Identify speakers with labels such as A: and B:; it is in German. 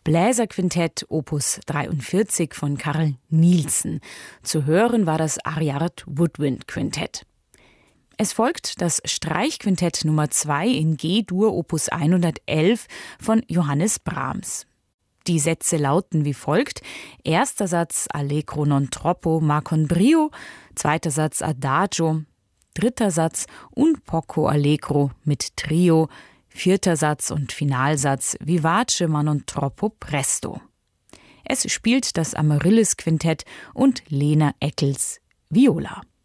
A: Bläserquintett Opus 43 von Carl Nielsen. Zu hören war das Ariard Woodwind Quintett. Es folgt das Streichquintett Nummer 2 in G-Dur Opus 111 von Johannes Brahms. Die Sätze lauten wie folgt: erster Satz Allegro non troppo ma con brio, zweiter Satz Adagio, dritter Satz un poco allegro mit Trio, vierter Satz und Finalsatz Vivace ma non troppo presto. Es spielt das Amaryllis Quintett und Lena Eccles Viola.